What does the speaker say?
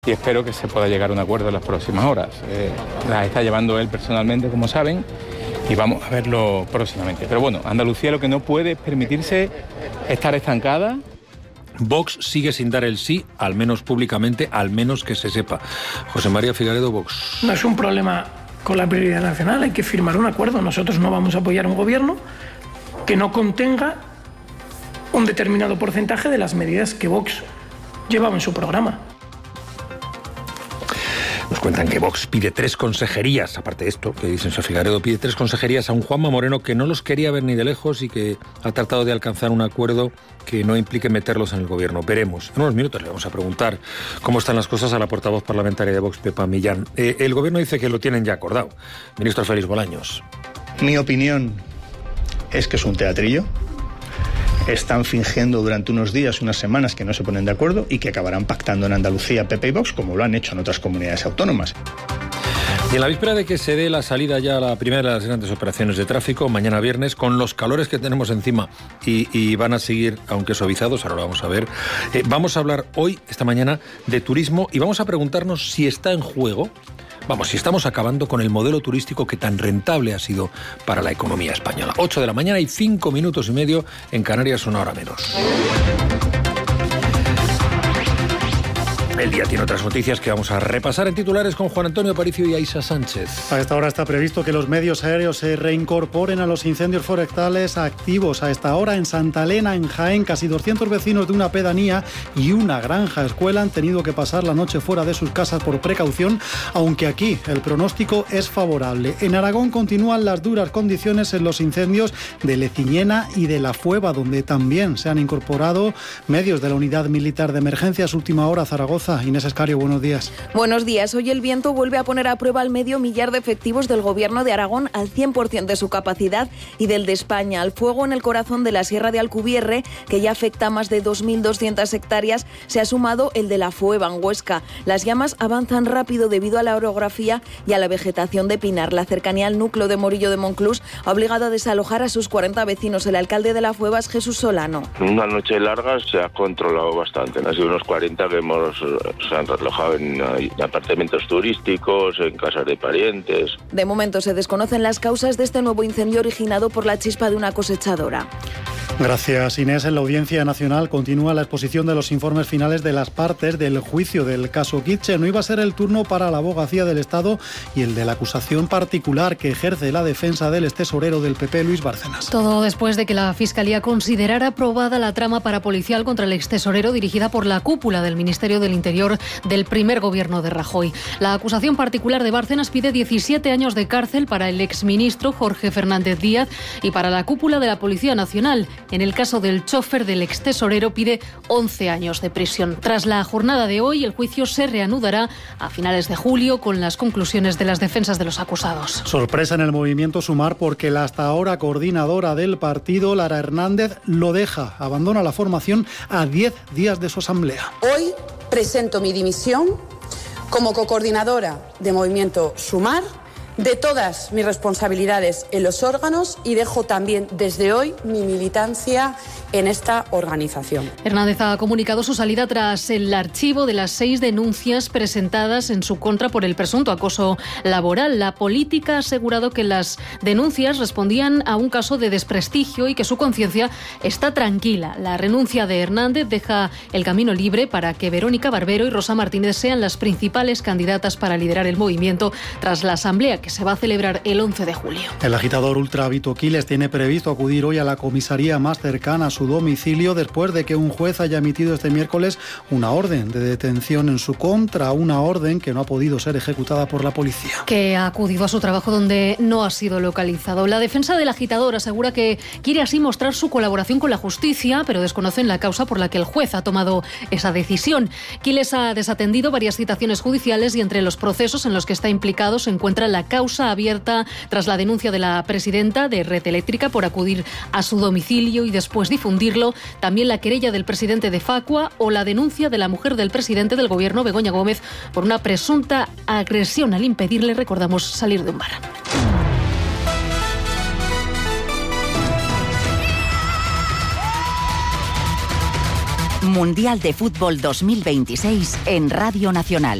Y espero que se pueda llegar a un acuerdo en las próximas horas. Las está llevando él personalmente, como saben, y vamos a verlo próximamente. Pero bueno, Andalucía lo que no puede es permitirse estar estancada. Vox sigue sin dar el sí, al menos públicamente, al menos que se sepa. José María Figaredo, Vox. No es un problema con la prioridad nacional, hay que firmar un acuerdo. Nosotros no vamos a apoyar un gobierno que no contenga un determinado porcentaje de las medidas que Vox llevaba en su programa. Nos cuentan que Vox pide 3 consejerías, aparte de esto que dicen Sofía Figaredo, pide 3 consejerías a un Juanma Moreno que no los quería ver ni de lejos y que ha tratado de alcanzar un acuerdo que no implique meterlos en el gobierno. Veremos. En unos minutos le vamos a preguntar cómo están las cosas a la portavoz parlamentaria de Vox, Pepa Millán. El gobierno dice que lo tienen ya acordado. Ministro Félix Bolaños. Mi opinión es que es un teatrillo. Están fingiendo durante unos días, unas semanas, que no se ponen de acuerdo y que acabarán pactando en Andalucía PP y Vox, como lo han hecho en otras comunidades autónomas. Y en la víspera de que se dé la salida ya a la primera de las grandes operaciones de tráfico, mañana viernes, con los calores que tenemos encima y van a seguir, aunque suavizados, ahora lo vamos a ver, vamos a hablar hoy, esta mañana, de turismo y vamos a preguntarnos si está en juego, si estamos acabando con el modelo turístico que tan rentable ha sido para la economía española. 8 de la mañana y 5 minutos y medio, en Canarias una hora menos. El día tiene otras noticias que vamos a repasar en titulares con Juan Antonio Aparicio y Aisa Sánchez. A esta hora está previsto que los medios aéreos se reincorporen a los incendios forestales activos. A esta hora en Santa Elena, en Jaén, casi 200 vecinos de una pedanía y una granja escuela han tenido que pasar la noche fuera de sus casas por precaución, aunque aquí el pronóstico es favorable. En Aragón continúan las duras condiciones en los incendios de Leciñena y de La Fueva, donde también se han incorporado medios de la Unidad Militar de Emergencias. Última hora, Zaragoza. Inés Escario, buenos días. Buenos días. Hoy el viento vuelve a poner a prueba al medio millar de efectivos del Gobierno de Aragón al 100% de su capacidad y del de España. Al fuego en el corazón de la Sierra de Alcubierre, que ya afecta a más de 2.200 hectáreas, se ha sumado el de La Fueva, en Huesca. Las llamas avanzan rápido debido a la orografía y a la vegetación de pinar. La cercanía al núcleo de Morillo de Monclús ha obligado a desalojar a sus 40 vecinos. El alcalde de La Fueva es Jesús Solano. Una noche larga se ha controlado bastante. Han sido unos 40 que se han relojado en apartamentos turísticos, en casas de parientes. De momento se desconocen las causas de este nuevo incendio originado por la chispa de una cosechadora. Gracias, Inés. En la Audiencia Nacional continúa la exposición de los informes finales de las partes del juicio del caso Kitchen. No iba a ser el turno para la Abogacía del Estado y el de la acusación particular que ejerce la defensa del extesorero del PP, Luis Bárcenas. Todo después de que la Fiscalía considerara aprobada la trama parapolicial contra el extesorero dirigida por la cúpula del Ministerio del Interior del primer gobierno de Rajoy. La acusación particular de Bárcenas pide 17 años de cárcel para el exministro Jorge Fernández Díaz y para la cúpula de la Policía Nacional. En el caso del chofer del extesorero pide 11 años de prisión. Tras la jornada de hoy, el juicio se reanudará a finales de julio con las conclusiones de las defensas de los acusados. Sorpresa en el movimiento Sumar porque la hasta ahora coordinadora del partido, Lara Hernández, lo deja. Abandona la formación a 10 días de su asamblea. Hoy presento mi dimisión como cocoordinadora de Movimiento Sumar de todas mis responsabilidades en los órganos y dejo también desde hoy mi militancia en esta organización. Hernández ha comunicado su salida tras el archivo de las 6 denuncias presentadas en su contra por el presunto acoso laboral. La política ha asegurado que las denuncias respondían a un caso de desprestigio y que su conciencia está tranquila. La renuncia de Hernández deja el camino libre para que Verónica Barbero y Rosa Martínez sean las principales candidatas para liderar el movimiento tras la asamblea que se va a celebrar el 11 de julio. El agitador ultra Vito Quiles tiene previsto acudir hoy a la comisaría más cercana a su domicilio después de que un juez haya emitido este miércoles una orden de detención en su contra, una orden que no ha podido ser ejecutada por la policía. Que ha acudido a su trabajo donde no ha sido localizado. La defensa del agitador asegura que quiere así mostrar su colaboración con la justicia, pero desconocen la causa por la que el juez ha tomado esa decisión. Quiles ha desatendido varias citaciones judiciales y entre los procesos en los que está implicado se encuentra la causa abierta tras la denuncia de la presidenta de Red Eléctrica por acudir a su domicilio y después difundirlo, también la querella del presidente de Facua o la denuncia de la mujer del presidente del gobierno, Begoña Gómez, por una presunta agresión al impedirle, recordamos, salir de un bar. Mundial de Fútbol 2026 en Radio Nacional.